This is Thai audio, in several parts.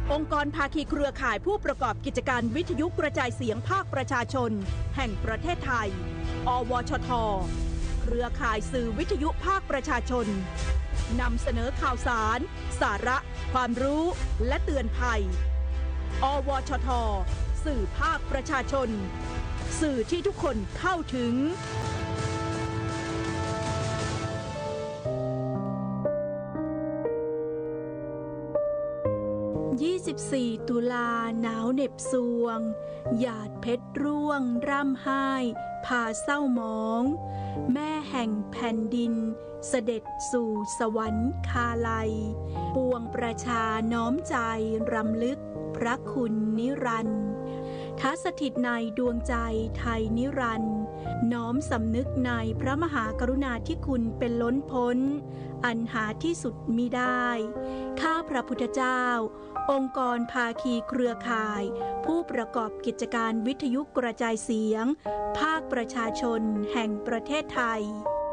องค์กรภาคีเครือข่ายผู้ประกอบกิจการวิทยุกระจายเสียงภาคประชาชนแห่งประเทศไทยอวชท.เครือข่ายสื่อวิทยุภาคประชาชนนำเสนอข่าวสารสาระความรู้และเตือนภัยอวชท.สื่อภาคประชาชนสื่อที่ทุกคนเข้าถึง24 ตุลาหนาวเหน็บสวงหยาดเพชรร่วงร่ำไห้พาเศร้าหมองแม่แห่งแผ่นดินเสด็จสู่สวรรคาลัยปวงประชาน้อมใจรำลึกพระคุณนิรันดร์ทัสถิตในดวงใจไทยนิรันดร์น้อมสำนึกในพระมหากรุณาธิคุณเป็นล้นพ้นอันหาที่สุดมิได้ข้าพระพุทธเจ้าองค์กรภาคีเครือข่ายผู้ประกอบกิจการวิทยุกระจายเสียงภาคประชาชนแห่งประเทศไทย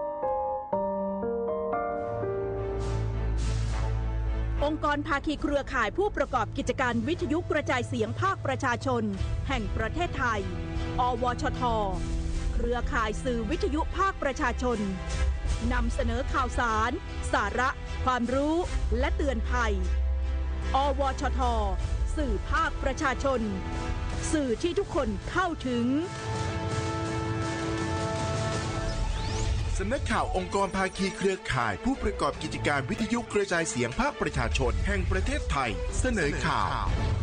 องค์กรภาคีเครือข่ายผู้ประกอบกิจการวิทยุกระจายเสียงภาคประชาชนแห่งประเทศไทยอวชท.เครือข่ายสื่อวิทยุภาคประชาชนนำเสนอข่าวสารสาระความรู้และเตือนภัยอวชท.สื่อภาคประชาชนสื่อที่ทุกคนเข้าถึงสำนักข่าวองค์กรภาคีเครือข่ายผู้ประกอบกิจการวิทยุกระจายเสียงภาคประชาชนแห่งประเทศไทยเสนอข่าว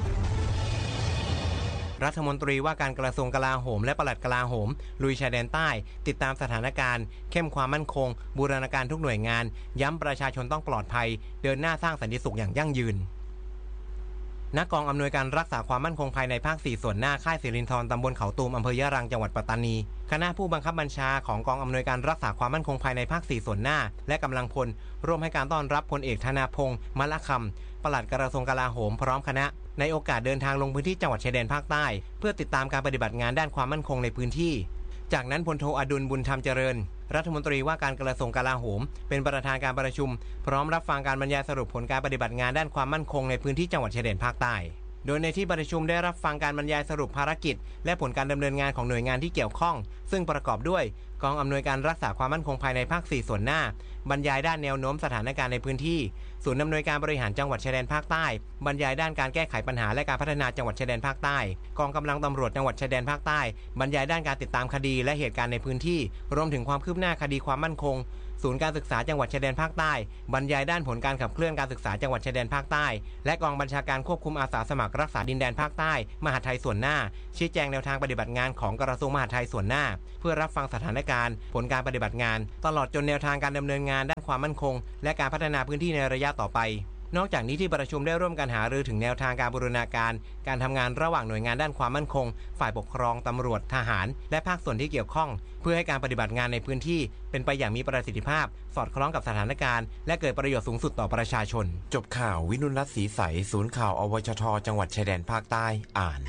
รัฐมนตรีว่าการกระทรวงกลาโหมและปลัดกลาโหมลุยชายแดนใต้ติดตามสถานการณ์เข้มความมั่นคงบูรณาการทุกหน่วยงานย้ำประชาชนต้องปลอดภัยเดินหน้าสร้างสันติสุขอย่างยั่งยืนณกองอำนวยการรักษาความมั่นคงภายในภาค 4 ส่วนหน้าค่ายสิรินธรตำบลเขาตูมอำเภอยะรังจังหวัดปัตตานีคณะผู้บังคับบัญชาของกองอำนวยการรักษาความมั่นคงภายในภาค 4 ส่วนหน้าและกำลังพลร่วมให้การต้อนรับพลเอกธนาพงษ์มะละคำปลัดกระทรวงกลาโหมพร้อมคณะในโอกาสเดินทางลงพื้นที่จังหวัดชายแดนภาคใต้เพื่อติดตามการปฏิบัติงานด้านความมั่นคงในพื้นที่จากนั้นพลโทอดุลบุญธรรมเจริญรัฐมนตรีว่าการกระทรวงกลาโหมเป็นประธานการประชุมพร้อมรับฟังการบรรยายสรุปผลการปฏิบัติงานด้านความมั่นคงในพื้นที่จังหวัดชายแดนภาคใต้โดยในที่ประชุมได้รับฟังการบรรยายสรุปภารกิจและผลการดำเนินงานของหน่วยงานที่เกี่ยวข้องซึ่งประกอบด้วยกองอำนวยการรักษาความมั่นคงภายในภาค 4 ส่วนหน้าบรรยายด้านแนวโน้มสถานการณ์ในพื้นที่ศูนย์อำนวยการบริหารจังหวัดชายแดนภาคใต้บรรยายด้านการแก้ไขปัญหาและการพัฒนาจังหวัดชายแดนภาคใต้กองกำลังตำรวจจังหวัดชายแดนภาคใต้บรรยายด้านการติดตามคดีและเหตุการณ์ในพื้นที่รวมถึงความคืบหน้าคดีความมั่นคงศูนย์การศึกษาจังหวัดชายแดนภาคใต้บรรยายด้านผลการขับเคลื่อนการศึกษาจังหวัดชายแดนภาคใต้และกองบัญชาการควบคุมอาสาสมัครรักษาดินแดนภาคใต้มหาดไทยส่วนหน้าชี้แจงแนวทางปฏิบัติงานของกระทรวงมหาดไทยส่วนหน้าเพื่อรับฟังสถานการณ์ผลการปฏิบัติงานตลอดจนแนวทางการดำเนินงานด้านความมั่นคงและการพัฒนาพื้นที่ในระยะต่อไปนอกจากนี้ที่ประชุมได้ร่วมกันหารือถึงแนวทางการบูรณาการการทำงานระหว่างหน่วยงานด้านความมั่นคงฝ่ายปกครองตำรวจทหารและภาคส่วนที่เกี่ยวข้องเพื่อให้การปฏิบัติงานในพื้นที่เป็นไปอย่างมีประสิทธิภาพสอดคล้องกับสถานการณ์และเกิดประโยชน์สูงสุดต่อประชาชนจบข่าววินุรัตน์ศรีใสศูนย์ข่าวอวชท.จังหวัดชายแดนภาคใต้อ่าน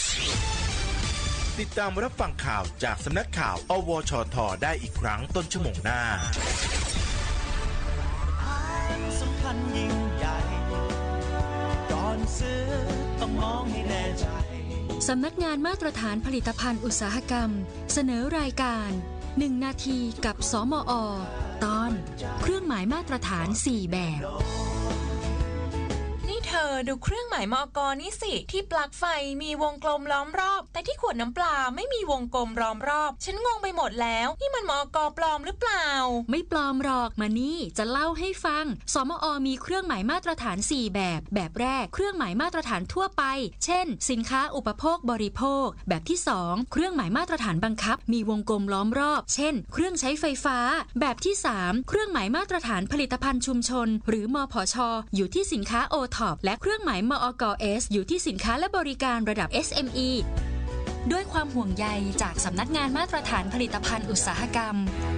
ติดตามรับฟังข่าวจากสำนักข่าวอวชท.ได้อีกครั้งต้นชั่วโมงหน้าสำคัญยิ่งใหญ่ก่อนซื้อต้องมองให้แน่ใจสำนักงานมาตรฐานผลิตภัณฑ์อุตสาหกรรมเสนอรายการ1 นาทีกับสมอ.ตอนเครื่องหมายมาตรฐาน4แบบเธอดูเครื่องหมายมก.นี่สิที่ปลั๊กไฟมีวงกลมล้อมรอบแต่ที่ขวดน้ำปลาไม่มีวงกลมล้อมรอบฉันงงไปหมดแล้วนี่มันมก.ปลอมหรือเปล่าไม่ปลอมหรอกมานี่จะเล่าให้ฟังสมอ.มีเครื่องหมายมาตรฐาน4แบบแรกเครื่องหมายมาตรฐานทั่วไปเช่นสินค้าอุปโภคบริโภคแบบที่2เครื่องหมายมาตรฐานบังคับมีวงกลมล้อมรอบเช่นเครื่องใช้ไฟฟ้าแบบที่3เครื่องหมายมาตรฐานผลิตภัณฑ์ชุมชนหรือมผช.อยู่ที่สินค้า OTOPและเครื่องหมายมอก.S อยู่ที่สินค้าและบริการระดับ SME ด้วยความห่วงใยจากสำนักงานมาตรฐานผลิตภัณฑ์อุตสาหกรรม